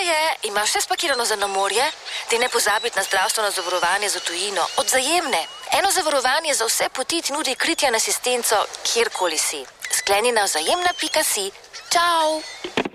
je, imaš vse spakirano za na morje? Ti ne pozabiti na zdravstveno zavarovanje za tujino. Od Vzajemne. Eno zavarovanje za vse poti ti nudi kritje in asistenco, kjerkoli si. Skleni na vzajemna.si. Čau!